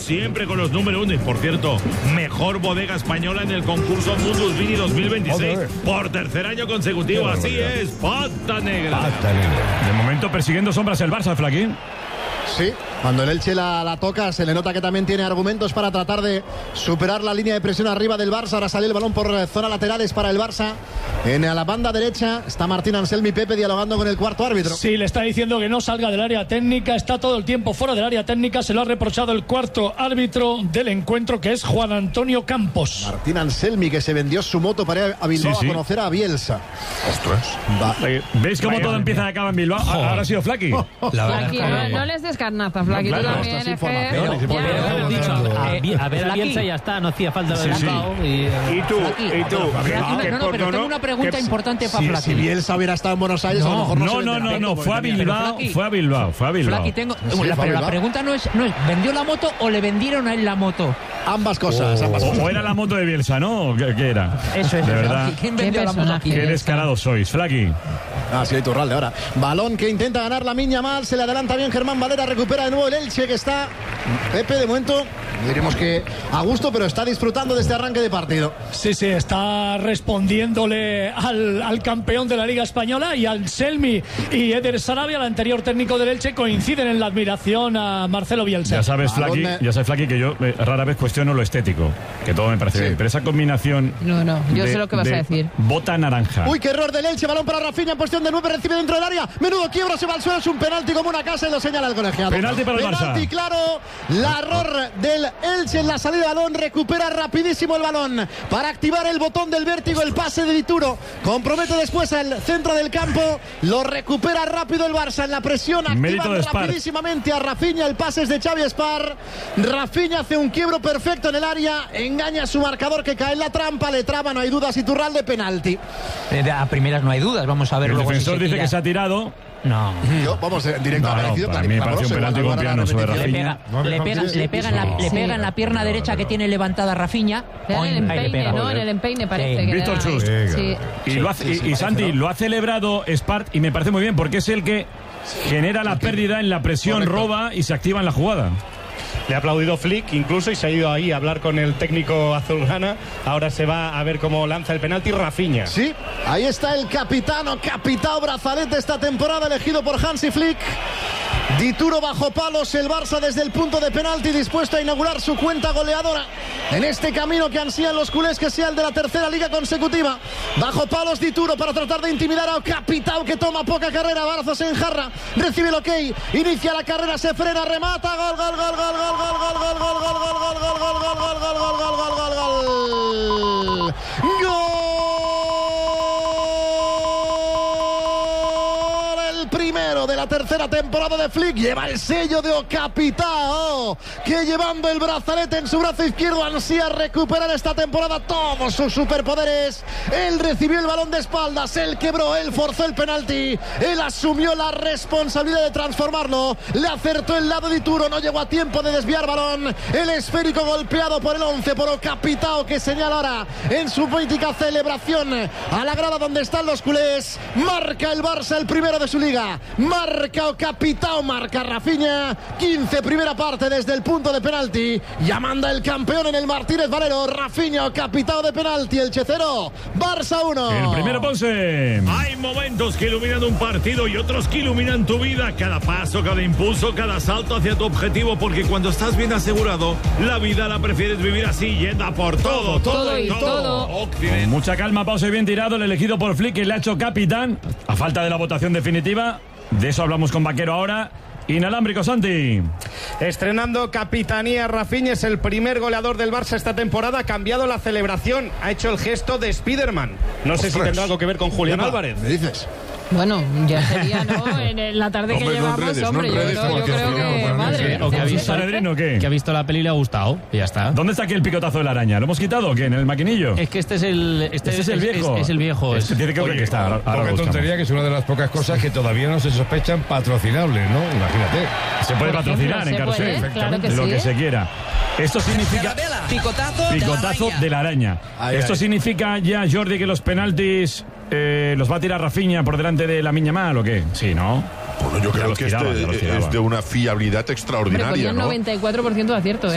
siempre con los número 1. Y por cierto, mejor bodega española en el concurso Mundus Vini 2026 por tercer año consecutivo. Así es, Pata Negra. De momento persiguiendo sombras el Barça, Flaquín. Sí, cuando el Elche la toca se le nota que también tiene argumentos para tratar de superar la línea de presión arriba del Barça. Ahora sale el balón por zona laterales para el Barça. En la banda derecha está Martín Anselmi Pepe dialogando con el cuarto árbitro. Sí, le está diciendo que no salga del área técnica, está todo el tiempo fuera del área técnica. Se lo ha reprochado el cuarto árbitro del encuentro, que es Juan Antonio Campos. Martín Anselmi, que se vendió su moto para ir a Bilbao a conocer a Bielsa. Ostras. ¿Veis cómo todo empieza y acaba en Bilbao? Ahora ha sido Flaqui. Flaqui, no les des carnaza, Flaqui, tú también. A ver a Bielsa y ya está, no hacía falta lo de Bilbao. ¿Y tú? No, pero tengo una pregunta importante para Flaqui. Si Bielsa hubiera estado en Buenos Aires, a lo mejor no, fue a Bilbao. Flaqui, pero la pregunta no es ¿vendió la moto o le vendieron a él la moto? Ambas cosas. O era la moto de Bielsa, ¿no? ¿Qué era? Eso es. De verdad. ¿Quién vendió la moto aquí? Qué descarados sois, Flaqui. Sí, Iturralde ahora. Balón que intenta ganar Lamine Yamal. Se le adelanta bien Germán Valera. Recupera de nuevo el Elche, que está, Pepe, de momento, diremos que a gusto, pero está disfrutando de este arranque de partido. Sí, está respondiéndole al campeón de la Liga Española, y Anselmi y Eder Sarabia, el anterior técnico del Elche, coinciden en la admiración a Marcelo Bielsa. Ya sabes, Flaqui, que yo rara vez cuestiono lo estético, que todo me parece bien, pero esa combinación... No, yo sé lo que vas a decir. Bota naranja. Uy, qué error del Elche, balón para Rafinha en posición de 9, recibe dentro del área, menudo quiebro, se va al suelo, es un penalti como una casa y lo señala el colegiado. Penalti para el Barça. Penalti claro, la error del Elche en la salida de balón, recupera rapidísimo el balón para activar el botón del vértigo, el pase de Dituro, compromete después el centro del campo, lo recupera rápido el Barça en la presión, activa rapidísimamente a Rafinha, el pase es de Xavi Espar, Rafinha hace un quiebro perfecto en el área, engaña a su marcador que cae en la trampa, le traba, no hay dudas, Iturralde, penalti. A primeras no hay dudas, vamos a ver. El luego defensor si dice que se ha tirado. No. Vamos directo a para mí me parece un penalti con piano sobre Rafinha. Le pega en la pierna derecha que tiene levantada Rafinha. En el empeine parece. Víctor Chus. Y Santi, lo ha celebrado Espart y me parece muy bien, porque es el que genera la pérdida en la presión, roba y se activa en la jugada. Le ha aplaudido Flick incluso y se ha ido ahí a hablar con el técnico azulgrana. Ahora se va a ver cómo lanza el penalti Rafinha. Sí, ahí está el capitao brazalete esta temporada, elegido por Hansi Flick. Dituro bajo palos, el Barça desde el punto de penalti dispuesto a inaugurar su cuenta goleadora en este camino que ansían los culés, que sea el de la tercera liga consecutiva. Bajo palos Dituro para tratar de intimidar a Capitao, que toma poca carrera, Barzos en jarra, recibe el ok, inicia la carrera, se frena, remata, gol. Primero de la tercera temporada de Flick, lleva el sello de Capitao, que llevando el brazalete en su brazo izquierdo ansía recuperar esta temporada todos sus superpoderes. Él recibió el balón de espaldas, él quebró, él forzó el penalti, él asumió la responsabilidad de transformarlo, le acertó el lado de Dituro, no llegó a tiempo de desviar balón, el esférico golpeado por el 11, por Capitao, que señala ahora en su mítica celebración a la grada donde están los culés. Marca el Barça, el primero de su liga. Marca Capitao, marca Rafinha. 15, primera parte desde el punto de penalti. Ya manda el campeón en el Martínez Valero. Rafinha, Capitao de penalti. Elche 0, Barça 1. El primero, Ponce. Hay momentos que iluminan un partido y otros que iluminan tu vida. Cada paso, cada impulso, cada salto hacia tu objetivo. Porque cuando estás bien asegurado, la vida la prefieres vivir así, yendo por todo. Con mucha calma, pausa y bien tirado. El elegido por Flick, que le ha hecho capitán a falta de la votación definitiva. De eso hablamos con Vaquero ahora. Inalámbrico, Santi. Estrenando capitanía, Rafinha es el primer goleador del Barça esta temporada. Ha cambiado la celebración, ha hecho el gesto de Spiderman. No sé si tendrá algo que ver con Julián Álvarez. ¿Me dices? Bueno, ya sería, ¿no? En la tarde que llevamos, yo creo que... Madre. O que ha visto ¿qué? Que ha visto la peli y le ha gustado. Y ya está. ¿Dónde está aquí el picotazo de la araña? ¿Lo hemos quitado o qué? ¿En el maquinillo? Es que este es el viejo. Es el viejo. Tiene que estar. Poca tontería, que es una de las pocas cosas que todavía no se sospechan patrocinables, ¿no? Imagínate. Se puede patrocinar en Carrusel. Claro que lo sí. que se quiera. Esto significa... Picotazo de la araña. Esto significa ya, Jordi, que los penaltis los va a tirar Rafinha por delante de Lamine Yamal, ¿o qué? Sí, ¿no? Bueno, yo creo que este es de una fiabilidad extraordinaria, Hombre, con un 94% de acierto,